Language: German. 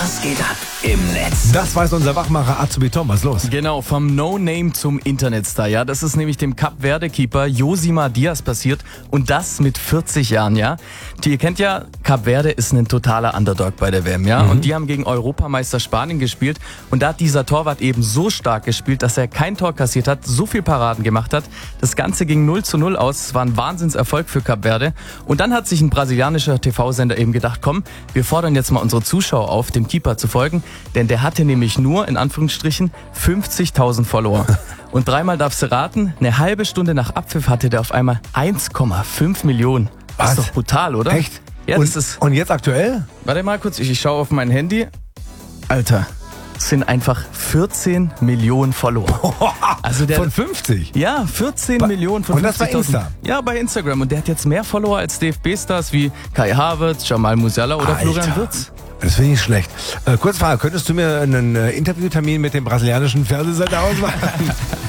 Was geht ab im Netz? Das weiß unser Wachmacher Azubi Tom. Was ist los? Genau, vom No-Name zum Internetstar. Ja, das ist nämlich dem Kap-Verde-Keeper Josimar Diaz passiert und das mit 40 Jahren, ja. Ihr kennt ja, Kap Verde ist ein totaler Underdog bei der WM, ja. Und die haben gegen Europameister Spanien gespielt und da hat dieser Torwart eben so stark gespielt, dass er kein Tor kassiert hat, so viel Paraden gemacht hat. Das Ganze ging 0:0 aus. Es war ein Wahnsinnserfolg für Kap Verde. Und dann hat sich ein brasilianischer TV-Sender eben gedacht, komm, wir fordern jetzt mal unsere Zuschauer auf, dem Keeper zu folgen, denn der hatte nämlich nur, in Anführungsstrichen, 50.000 Follower. Und dreimal darfst du raten, eine halbe Stunde nach Abpfiff hatte der auf einmal 1,5 Millionen. Das Was? ist doch brutal, oder? Echt? Ja, das ist... Und jetzt aktuell? Warte mal kurz, ich schaue auf mein Handy. Alter, es sind einfach 14 Millionen Follower. Also der, Von 50? ja, 14 Millionen von und das bei 50.000. Insta? Ja, bei Instagram. Und der hat jetzt mehr Follower als DFB-Stars wie Kai Havertz, Jamal Musiala oder Alter. Florian Wirtz. Das finde ich schlecht. Kurze Frage, könntest du mir einen Interviewtermin mit dem brasilianischen Fernsehsender ausmachen?